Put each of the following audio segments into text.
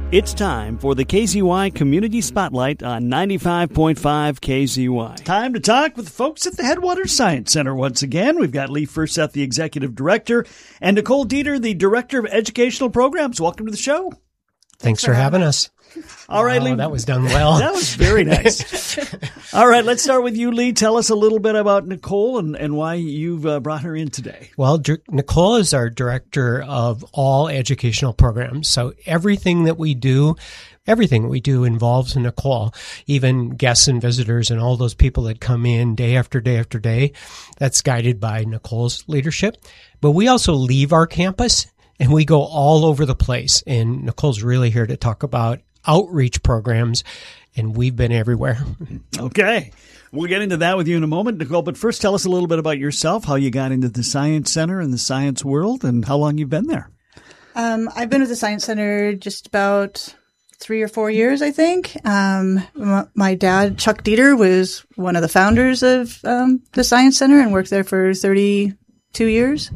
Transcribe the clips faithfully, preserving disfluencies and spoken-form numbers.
It's time for the K Z Y Community Spotlight on ninety-five point five K Z Y. Time to talk with folks at the Headwaters Science Center once again. We've got Lee Furseth, the Executive Director, and Nicole Dieter, the Director of Educational Programs. Welcome to the show. Thanks for having us. All right, wow, Lee. That was done well. That was very nice. All right, let's start with you, Lee. Tell us a little bit about Nicole and, and why you've uh, brought her in today. Well, D- Nicole is our Director of all educational programs. So everything that we do, everything we do involves Nicole, even guests and visitors and all those people that come in day after day after day. That's guided by Nicole's leadership. But we also leave our campus and we go all over the place. And Nicole's really here to talk about outreach programs, and we've been everywhere. Okay. We'll get into that with you in a moment, Nicole, but first tell us a little bit about yourself, how you got into the Science Center and the science world, and how long you've been there. Um, I've been at the Science Center just about three or four years, I think. Um, m- my dad, Chuck Dieter, was one of the founders of um, the Science Center and worked there for thirty-two years.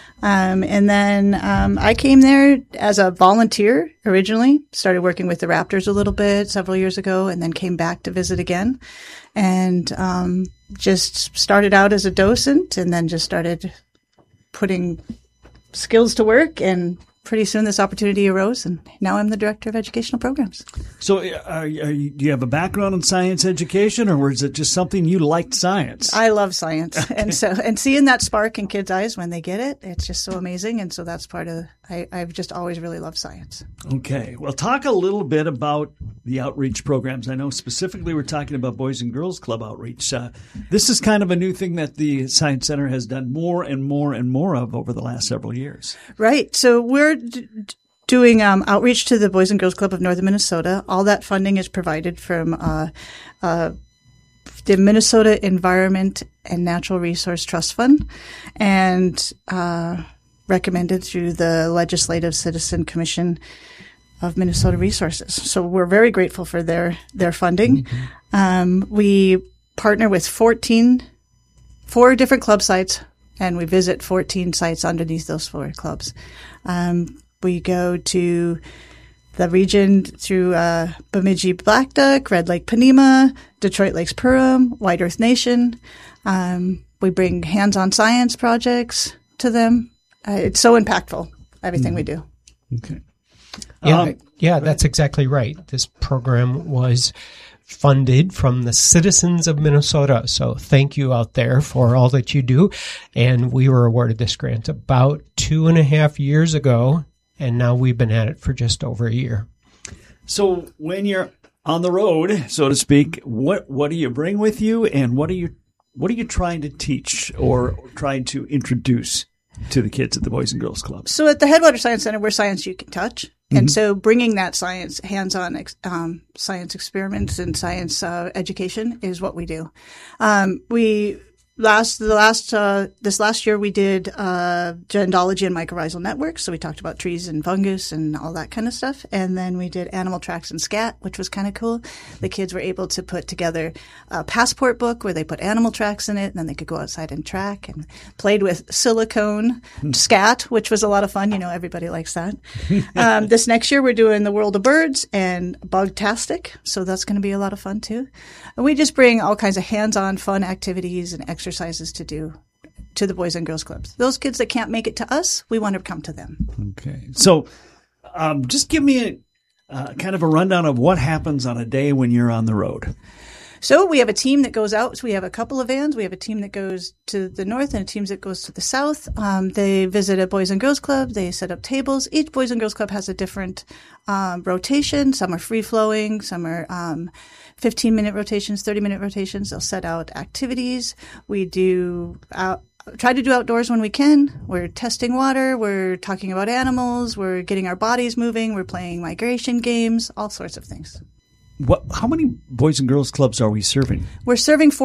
Um, and then, um, I came there as a volunteer originally, started working with the Raptors a little bit several years ago, and then came back to visit again and, um, just started out as a docent and then just started putting skills to work, and pretty soon this opportunity arose, and now I'm the Director of Educational Programs. So are, are you, do you have a background in science education, or is it just something you liked science? I love science. Okay. And so, and seeing that spark in kids' eyes when they get it, it's just so amazing. And so that's part of, I, I've just always really loved science. Okay. Well, talk a little bit about the outreach programs. I know specifically we're talking about Boys and Girls Club outreach. Uh, this is kind of a new thing that the Science Center has done more and more and more of over the last several years. Right. So we're d- doing um, outreach to the Boys and Girls Club of Northern Minnesota. All that funding is provided from uh, uh, the Minnesota Environment and Natural Resource Trust Fund, and uh, recommended through the Legislative Citizen Commission of Minnesota Resources. So we're very grateful for their their funding. Mm-hmm. Um, we partner with fourteen, four different club sites, and we visit fourteen sites underneath those four clubs. Um, we go to the region through uh, Bemidji Black Duck, Red Lake Panema, Detroit Lakes Purim, White Earth Nation. Um, we bring hands-on science projects to them. Uh, it's so impactful, everything mm-hmm. we do. Okay. Yeah, um, yeah, that's exactly right. This program was funded from the citizens of Minnesota. So thank you out there for all that you do. And we were awarded this grant about two and a half years ago, and now we've been at it for just over a year. So when you're on the road, so to speak, what what do you bring with you, and what are you what are you trying to teach or trying to introduce to the kids at the Boys and Girls Club? So at the Headwaters Science Center, we're science you can touch. And so bringing that science, hands-on ex, um, science experiments and science uh, education is what we do. Um, we last the last uh, this last year we did uh, genealogy and mycorrhizal networks. So we talked about trees and fungus and all that kind of stuff. And then we did animal tracks and scat, which was kind of cool. The kids were able to put together a passport book where they put animal tracks in it, and then they could go outside and track, and played with silicone scat, which was a lot of fun. You know, everybody likes that. Um, this next year we're doing the World of Birds and Bugtastic, so that's going to be a lot of fun too. And we just bring all kinds of hands-on fun activities and exercises to do to the Boys and Girls Clubs. Those kids that can't make it to us, we want to come to them. Okay. So um, just give me a uh, kind of a rundown of what happens on a day when you're on the road. So we have a team that goes out. So we have a couple of vans. We have a team that goes to the north and a team that goes to the south. Um, they visit a Boys and Girls Club. They set up tables. Each Boys and Girls Club has a different um, rotation. Some are free-flowing. Some are um, fifteen-minute rotations, thirty-minute rotations. They'll set out activities. We do out, try to do outdoors when we can. We're testing water. We're talking about animals. We're getting our bodies moving. We're playing migration games, all sorts of things. What? How many Boys and Girls Clubs are we serving? We're serving four